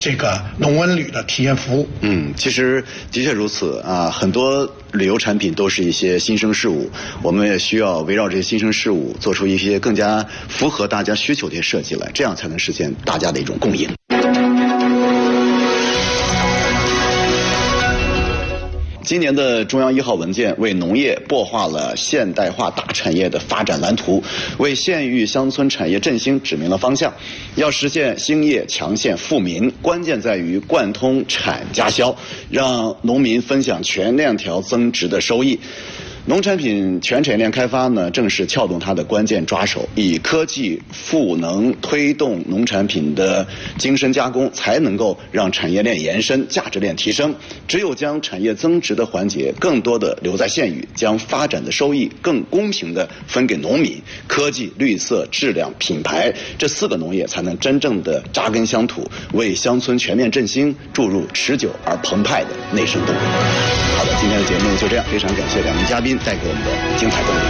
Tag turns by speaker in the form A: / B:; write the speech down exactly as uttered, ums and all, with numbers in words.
A: 这个农文旅的体验服务。
B: 嗯，其实的确如此啊，很多旅游产品都是一些新生事物，我们也需要围绕这些新生事物做出一些更加符合大家需求的设计来，这样才能实现大家的一种共赢。今年的中央一号文件为农业擘画了现代化大产业的发展蓝图，为县域乡村产业振兴指明了方向。要实现兴业强县富民，关键在于贯通产加销，让农民分享全链条增值的收益。农产品全产业链开发呢，正是撬动它的关键抓手。以科技赋能推动农产品的精深加工，才能够让产业链延伸、价值链提升。只有将产业增值的环节更多的留在县域，将发展的收益更公平的分给农民，科技、绿色、质量、品牌这四个农业才能真正的扎根乡土，为乡村全面振兴注入持久而澎湃的内生动力。好的，今天的节目就这样，非常感谢两名嘉宾带给我们的精彩内容。